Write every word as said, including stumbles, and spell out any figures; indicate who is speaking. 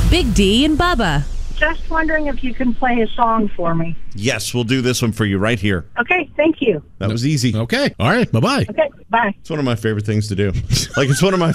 Speaker 1: Big D and Bubba.
Speaker 2: Just wondering if you can play a song for me.
Speaker 3: Yes, we'll do this one for you right here.
Speaker 2: Okay, thank you.
Speaker 3: That was easy.
Speaker 4: Okay. All right. Bye-bye.
Speaker 2: Okay, bye.
Speaker 3: It's one of my favorite things to do. Like, it's one of my